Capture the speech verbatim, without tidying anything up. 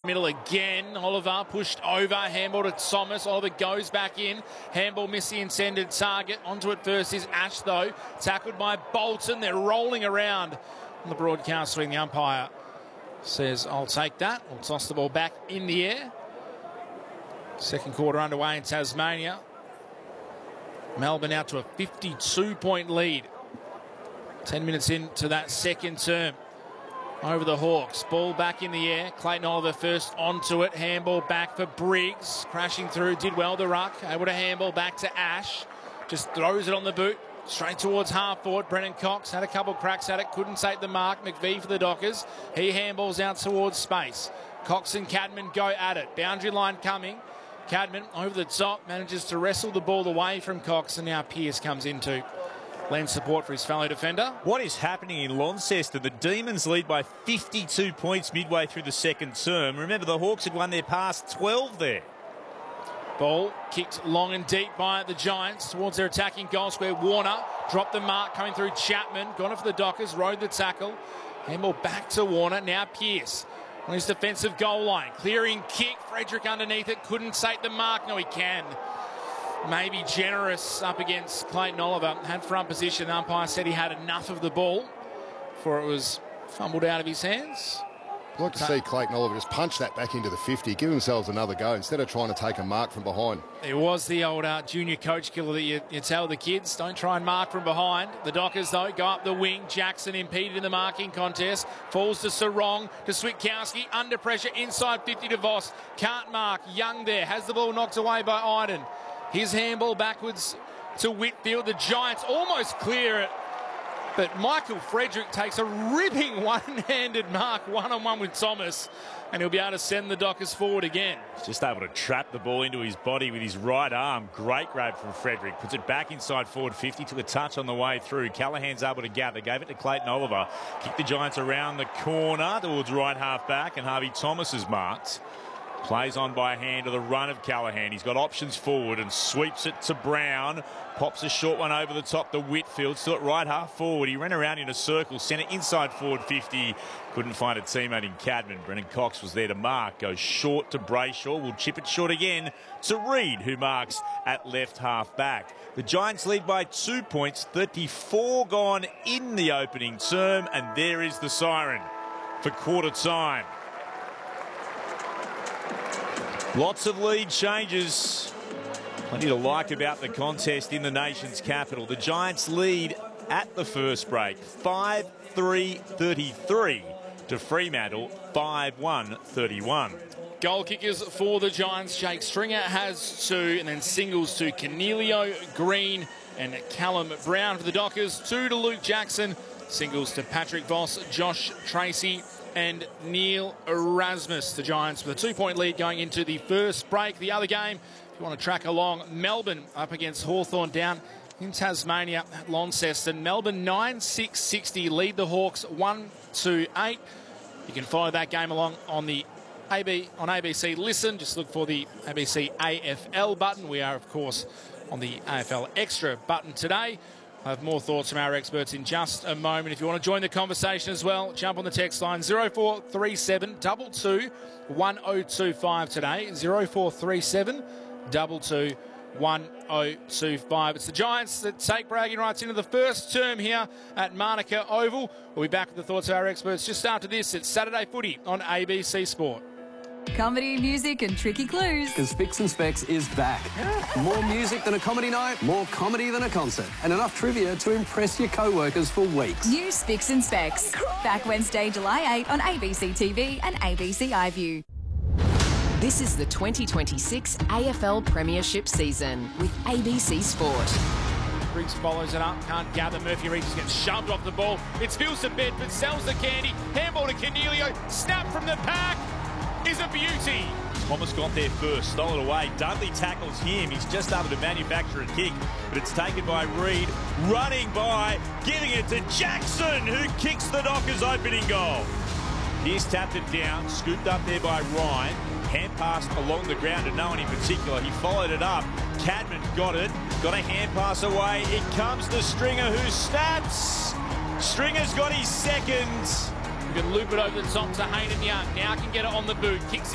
middle again. Oliver pushed over, handball to Thomas. Oliver goes back in. Handball missed the intended target. Onto it first is Ash, though. Tackled by Bolton. They're rolling around on the broadcast swing. The umpire says, I'll take that. We'll toss the ball back in the air. Second quarter underway in Tasmania. Melbourne out to a fifty-two point lead. Ten minutes into that second term. Over the Hawks. Ball back in the air. Clayton Oliver first onto it. Handball back for Briggs. Crashing through. Did well the ruck. Able to handball back to Ash. Just throws it on the boot. Straight towards half forward. Brennan Cox had a couple cracks at it. Couldn't take the mark. McVee for the Dockers. He handballs out towards space. Cox and Cadman go at it. Boundary line coming. Cadman over the top. Manages to wrestle the ball away from Cox. And now Pearce comes into lends support for his fellow defender. What is happening in Launceston? The Demons lead by fifty-two points midway through the second term. Remember, the Hawks had won their past twelve there. Ball kicked long and deep by the Giants towards their attacking goal square. Warner dropped the mark coming through Chapman. Gone it for the Dockers, rode the tackle. Handball back to Warner. Now Pearce on his defensive goal line. Clearing kick. Frederick underneath it. Couldn't take the mark. No, he can. Maybe generous up against Clayton Oliver. Had front position. The umpire said he had enough of the ball before it was fumbled out of his hands. I'd like to see Clayton Oliver just punch that back into the fifty, give themselves another go instead of trying to take a mark from behind. It was the old uh, junior coach killer that you, you tell the kids, don't try and mark from behind. The Dockers, though, go up the wing. Jackson impeded in the marking contest. Falls to Sarong, to Switkowski. Under pressure, inside fifty to Voss. Can't mark. Young there. Has the ball knocked away by Iden. His handball backwards to Whitfield. The Giants almost clear it. But Michael Frederick takes a ripping one-handed mark, one-on-one with Thomas, and he'll be able to send the Dockers forward again. He's just able to trap the ball into his body with his right arm. Great grab from Frederick. Puts it back inside forward fifty, took a touch on the way through. Callahan's able to gather. Gave it to Clayton Oliver. Kicked the Giants around the corner towards right half back, and Harvey Thomas is marked. Plays on by hand to the run of Callahan. He's got options forward and sweeps it to Brown. Pops a short one over the top to Whitfield. Still at right half forward. He ran around in a circle. Sent it inside forward fifty. Couldn't find a teammate in Cadman. Brennan Cox was there to mark. Goes short to Brayshaw. Will chip it short again to Reid, who marks at left half back. The Giants lead by two points. thirty-four gone in the opening term. And there is the siren for quarter time. Lots of lead changes. Plenty to like about the contest in the nation's capital. The Giants lead at the first break, five three thirty-three to Fremantle, five one thirty-one. Goal kickers for the Giants. Jake Stringer has two, and then singles to Cornelio, Green and Callum Brown. For the Dockers, two to Luke Jackson. Singles to Patrick Voss, Josh Tracy and Neil Erasmus. The Giants with a two-point lead going into the first break. The other game, if you want to track along, Melbourne up against Hawthorn down in Tasmania at Launceston. Melbourne nine six sixty lead the Hawks one two eight. You can follow that game along on the A B on A B C Listen. Just look for the A B C A F L button. We are, of course, on the A F L Extra button today. I have more thoughts from our experts in just a moment. If you want to join the conversation as well, jump on the text line zero four three seven two two one oh two five today. zero four three seven two two one oh two five. It's the Giants that take bragging rights into the first term here at Manuka Oval. We'll be back with the thoughts of our experts just after this. It's Saturday Footy on A B C Sport. Comedy, music and tricky clues. Because Spicks and Specs is back. More music than a comedy night, more comedy than a concert, and enough trivia to impress your co-workers for weeks. New Spicks and Specs. Back Wednesday, July eighth on A B C T V and A B C iView. This is the twenty twenty-six A F L Premiership season with A B C Sport. Briggs follows it up, can't gather. Murphy reaches, gets shoved off the ball. It spills to Bedford, sells the candy. Handball to Cornelio, snap from the pack. Is a beauty. Thomas got there first, stole it away. Dudley tackles him. He's just able to manufacture a kick, but it's taken by Reid, running by, giving it to Jackson, who kicks the Dockers' opening goal. He's tapped it down, scooped up there by Ryan, hand passed along the ground to no one in particular. He followed it up. Cadman got it, got a hand pass away. It comes to Stringer, who snaps. Stringer's got his second. You can loop it over the top to Hayden Young. Now can get it on the boot. Kicks